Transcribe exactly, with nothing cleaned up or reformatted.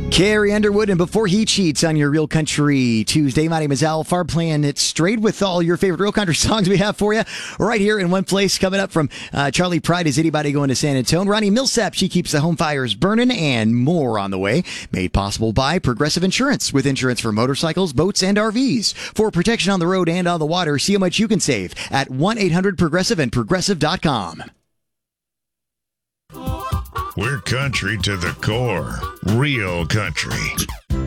Carrie Underwood, and Before He Cheats on your Real Country Tuesday. My name is Al Farr, playing it straight with all your favorite Real Country songs we have for you right here in one place. Coming up from uh, Charlie Pride, Is Anybody Going to San Antonio? Ronnie Millsap, She Keeps the Home Fires Burning, and more on the way. Made possible by Progressive Insurance, with insurance for motorcycles, boats, and R Vs. For protection on the road and on the water, see how much you can save at one eight hundred progressive and progressive dot com. We're country to the core. Real country.